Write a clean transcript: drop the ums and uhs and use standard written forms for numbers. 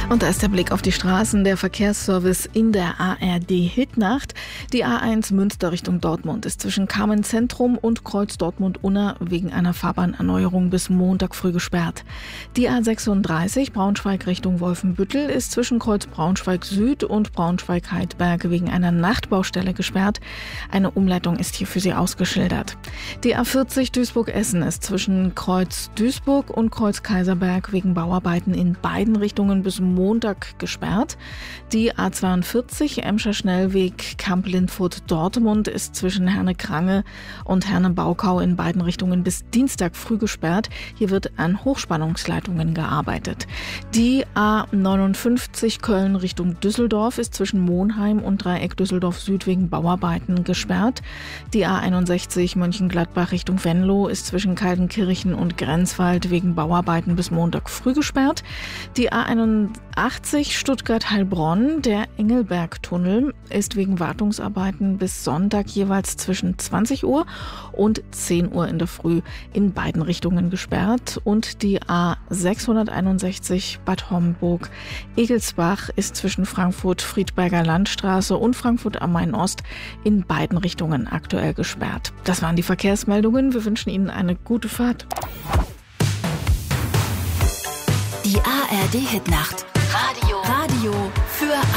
Und da ist der Blick auf die Straßen, der Verkehrsservice in der ARD-Hitnacht. Die A1 Münster Richtung Dortmund ist zwischen Kamenz-Zentrum und Kreuz Dortmund-Unna wegen einer Fahrbahnerneuerung bis Montag früh gesperrt. Die A36 Braunschweig Richtung Wolfenbüttel ist zwischen Kreuz Braunschweig Süd und Braunschweig-Heidberg wegen einer Nachtbaustelle gesperrt. Eine Umleitung ist hier für Sie ausgeschildert. Die A40 Duisburg-Essen ist zwischen Kreuz Duisburg und Kreuz Kaiserberg wegen Bauarbeiten in beiden Richtungen bis Montag gesperrt. Die A42 Emscher Schnellweg Kamp-Lindfurt-Dortmund ist zwischen Herne-Krange und Herne-Baukau in beiden Richtungen bis Dienstag früh gesperrt. Hier wird an Hochspannungsleitungen gearbeitet. Die A59 Köln Richtung Düsseldorf ist zwischen Monheim und Dreieck Düsseldorf Süd wegen Bauarbeiten gesperrt. Die A61 Mönchengladbach Richtung Venlo ist zwischen Kaltenkirchen und Grenzwald wegen Bauarbeiten bis Montag früh gesperrt. Die A81 Stuttgart-Heilbronn, der Engelbergtunnel, ist wegen Wartungsarbeiten bis Sonntag jeweils zwischen 20 Uhr und 10 Uhr in der Früh in beiden Richtungen gesperrt. Und die A661 Bad Homburg-Egelsbach ist zwischen Frankfurt-Friedberger Landstraße und Frankfurt am Main-Ost in beiden Richtungen aktuell gesperrt. Das waren die Verkehrsmeldungen. Wir wünschen Ihnen eine gute Fahrt. Die ARD-Hitnacht. Radio für